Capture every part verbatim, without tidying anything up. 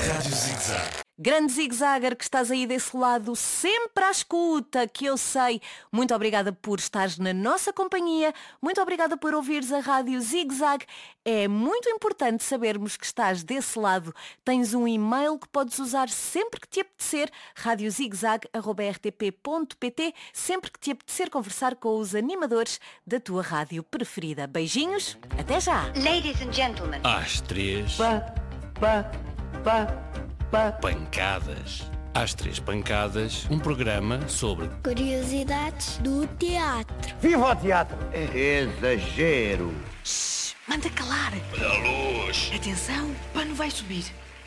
Rádio Zig-Zag. Grande Zig-Zagger que estás aí desse lado, sempre à escuta, que eu sei. Muito obrigada por estares na nossa companhia. Muito obrigada por ouvires a Rádio Zig-Zag. É muito importante sabermos que estás desse lado. Tens um e-mail que podes usar sempre que te apetecer, rádio zigzag arroba r t p ponto p t, sempre que te apetecer conversar com os animadores da tua rádio preferida. Beijinhos, até já! Ladies and gentlemen. Às três, Pá, pá, pá, pá. pancadas. Às três pancadas, um programa sobre Curiosidades do teatro. Viva o teatro! Exagero! Manda calar. Olha a luz. Atenção, o pano vai subir.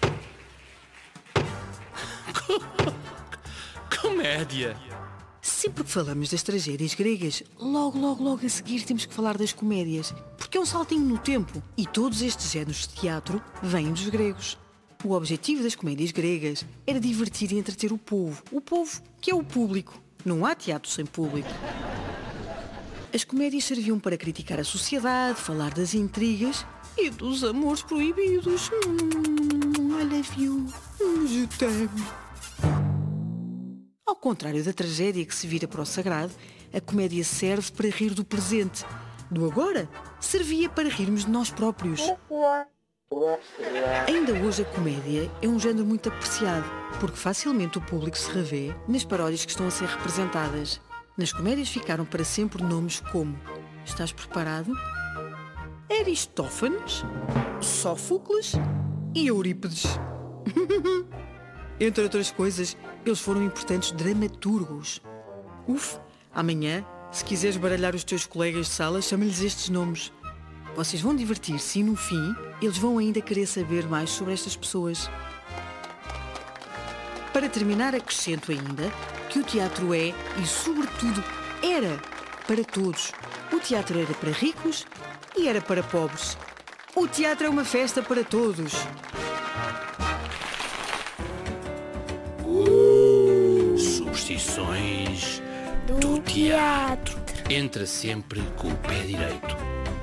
Comédia. Sempre que falamos das tragédias gregas, logo, logo, logo a seguir temos que falar das comédias, porque é um saltinho no tempo. E todos estes géneros de teatro vêm dos gregos. O objetivo das comédias gregas era divertir e entreter o povo. O povo, que é o público. Não há teatro sem público. As comédias serviam para criticar a sociedade, falar das intrigas e dos amores proibidos. Hum, I love you. Hum, je t'aime. Ao contrário da tragédia que se vira para o sagrado, a comédia serve para rir do presente. Do agora, servia para rirmos de nós próprios. Ainda hoje a comédia é um género muito apreciado, porque facilmente o público se revê nas paródias que estão a ser representadas. Nas comédias ficaram para sempre nomes como: estás preparado? Aristófanes, Sófocles e Eurípides. Entre outras coisas, eles foram importantes dramaturgos. Uf, amanhã, se quiseres baralhar os teus colegas de sala, chama-lhes estes nomes. Vocês vão divertir-se e, no fim, eles vão ainda querer saber mais sobre estas pessoas. Para terminar, acrescento ainda que o teatro é, e sobretudo era, para todos. O teatro era para ricos e era para pobres. O teatro é uma festa para todos. Superstições do teatro. Entra sempre com o pé direito.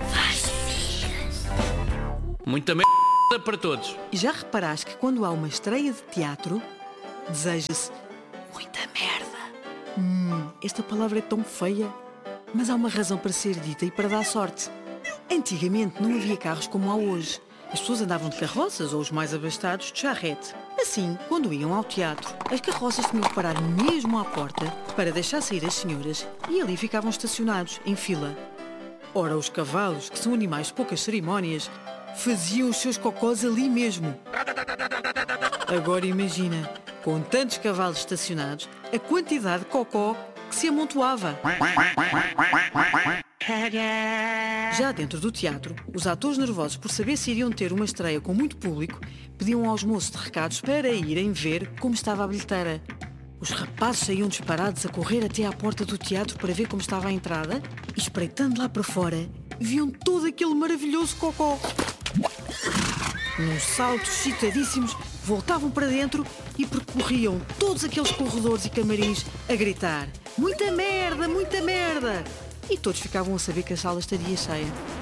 Muita merda para todos. E já reparaste que quando há uma estreia de teatro, deseja-se muita merda. Hum, esta palavra é tão feia, mas há uma razão para ser dita e para dar sorte. Antigamente não havia carros como há hoje. As pessoas andavam de carroças ou os mais abastados de charrete. Assim, quando iam ao teatro, as carroças tinham que parar mesmo à porta para deixar sair as senhoras e ali ficavam estacionados, em fila. Ora, os cavalos, que são animais de poucas cerimónias, faziam os seus cocós ali mesmo. Agora imagina, com tantos cavalos estacionados, a quantidade de cocó que se amontoava. Já dentro do teatro, os atores nervosos por saber se iriam ter uma estreia com muito público, pediam aos moços de recados para irem ver como estava a bilheteira. Os rapazes saíam disparados a correr até à porta do teatro para ver como estava a entrada e, espreitando lá para fora, viam todo aquele maravilhoso cocó. Num salto, excitadíssimos, voltavam para dentro e percorriam todos aqueles corredores e camarins a gritar: muita merda, muita merda! E todos ficavam a saber que a sala estaria cheia.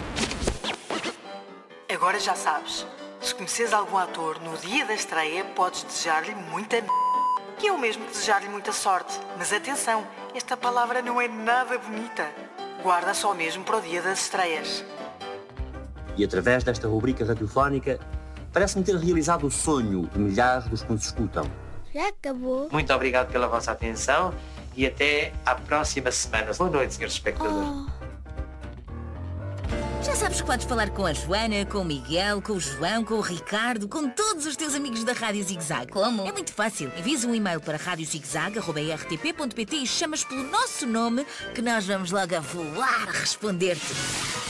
Agora já sabes, se conheces algum ator no dia da estreia, podes desejar-lhe muita merda. Que é o mesmo que desejar-lhe muita sorte. Mas atenção, esta palavra não é nada bonita. Guarda só mesmo para o dia das estreias. E através desta rubrica radiofónica, parece-me ter realizado o sonho de milhares dos que nos escutam. Já acabou? Muito obrigado pela vossa atenção e até à próxima semana. Boa noite, senhores espectadores. Oh. Já sabes que podes falar com a Joana, com o Miguel, com o João, com o Ricardo, com todos os teus amigos da Rádio Zig-Zag. Como? É muito fácil. Envias um e-mail para rádio zigzag arroba r t p ponto p t e chamas pelo nosso nome que nós vamos logo a voar a responder-te.